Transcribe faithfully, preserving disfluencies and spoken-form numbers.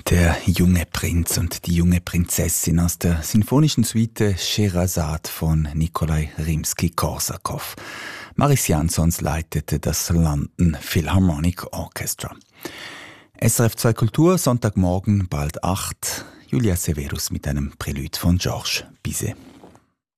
Der junge Prinz und die junge Prinzessin aus der sinfonischen Suite Scheherazade von Nikolai Rimski-Korsakow. Maris Jansons leitete das London Philharmonic Orchestra. S R F zwei Kultur, Sonntagmorgen, bald acht. Julia Severus mit einem Prälude von Georges Bizet.